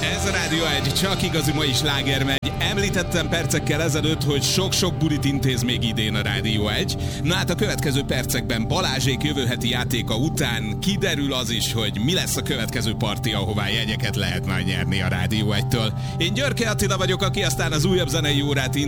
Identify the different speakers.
Speaker 1: Ez a Rádió 1, csak igazi mai sláger megy. Említettem percekkel ezelőtt, hogy sok-sok bulit intéz még idén a Rádió 1. Na hát a következő percekben Balázsék jövő heti játéka után kiderül az is, hogy mi lesz a következő parti, ahová jegyeket lehet majd nyerni a Rádió 1-től. Én Györke Attila vagyok, aki aztán az újabb zenei órát